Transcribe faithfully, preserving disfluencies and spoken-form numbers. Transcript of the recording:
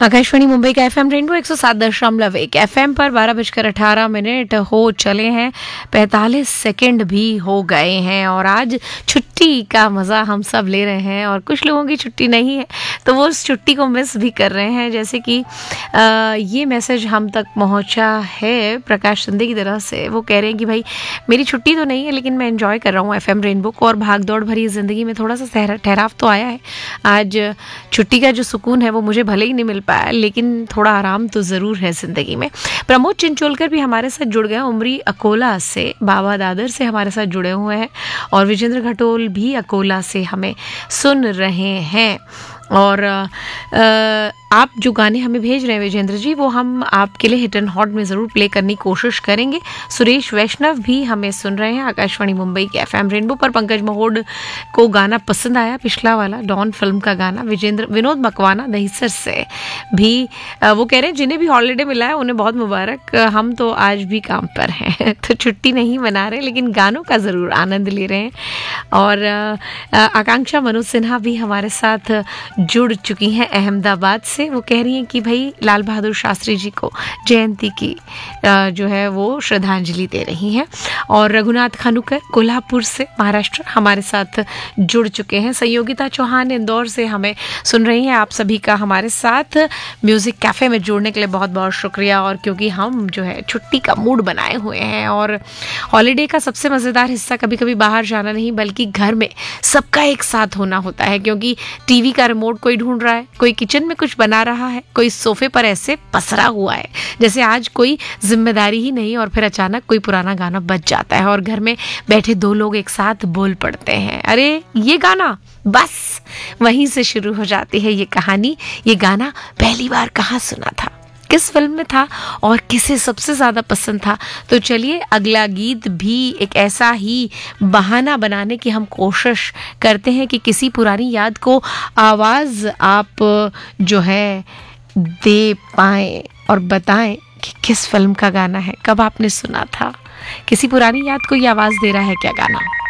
आकाशवाणी मुंबई का FM rainbow एक सौ सात दशमलव एक एफएम पर बारह बजकर अठारह मिनट हो चले हैं, पैंतालीस सेकंड भी हो गए हैं और आज छुट्टी का मज़ा हम सब ले रहे हैं और कुछ लोगों की छुट्टी नहीं है तो वो उस छुट्टी को मिस भी कर रहे हैं। जैसे कि आ, ये मैसेज हम तक पहुंचा है प्रकाश संधे की तरफ से। वो कह रहे हैं कि भाई मेरी छुट्टी तो नहीं है लेकिन मैं एंजॉय कर रहा हूँ एफएम रेनबो को और भाग दौड़ भरी ज़िंदगी में थोड़ा सा ठहराव तो आया है। आज छुट्टी का जो सुकून है वो मुझे भले ही नहीं मिल पाया लेकिन थोड़ा आराम तो ज़रूर है ज़िंदगी में। प्रमोद चिंचोलकर भी हमारे साथ जुड़ गए, उमरी अकोला से, बाबा दादर से हमारे साथ जुड़े हुए हैं और विजेंद्र घटोल भी अकोला से हमें सुन रहे हैं। और आ, आप जो गाने हमें भेज रहे हैं विजेंद्र जी वो हम आपके लिए हिट एंड हॉट में ज़रूर प्ले करने की कोशिश करेंगे। सुरेश वैष्णव भी हमें सुन रहे हैं आकाशवाणी मुंबई के एफएम रेनबो पर। पंकज महोड को गाना पसंद आया, पिछला वाला डॉन फिल्म का गाना। विजेंद्र विनोद मकवाना दहीसर से भी आ, वो कह रहे हैं जिन्हें भी हॉलीडे मिला है उन्हें बहुत मुबारक, हम तो आज भी काम पर हैं तो छुट्टी नहीं मना रहे लेकिन गानों का ज़रूर आनंद ले रहे हैं। और आ, आकांक्षा मनोज सिन्हा भी हमारे साथ जुड़ चुकी हैं अहमदाबाद से। वो कह रही हैं कि भाई लाल बहादुर शास्त्री जी को जयंती की जो है वो श्रद्धांजलि दे रही हैं। और रघुनाथ खानूकर कोल्हापुर से महाराष्ट्र हमारे साथ जुड़ चुके हैं। संयोगिता चौहान इंदौर से हमें सुन रही हैं। आप सभी का हमारे साथ म्यूज़िक कैफ़े में जुड़ने के लिए बहुत बहुत शुक्रिया। और क्योंकि हम जो है छुट्टी का मूड बनाए हुए हैं और हॉलीडे का सबसे मज़ेदार हिस्सा कभी कभी बाहर जाना नहीं बल्कि घर में सबका एक साथ होना होता है, क्योंकि टीवी का रिमोट कोई ढूंढ रहा है, कोई किचन में कुछ बना रहा है, कोई सोफे पर ऐसे पसरा हुआ है जैसे आज कोई जिम्मेदारी ही नहीं, और फिर अचानक कोई पुराना गाना बज जाता है और घर में बैठे दो लोग एक साथ बोल पड़ते हैं, अरे ये गाना, बस वहीं से शुरू हो जाती है ये कहानी। ये गाना पहली बार कहाँ सुना था, किस फिल्म में था और किसे सबसे ज़्यादा पसंद था। तो चलिए अगला गीत भी एक ऐसा ही बहाना बनाने की हम कोशिश करते हैं कि किसी पुरानी याद को आवाज़ आप जो है दे पाएँ और बताएं कि किस फिल्म का गाना है, कब आपने सुना था। किसी पुरानी याद को ये आवाज़ दे रहा है क्या गाना।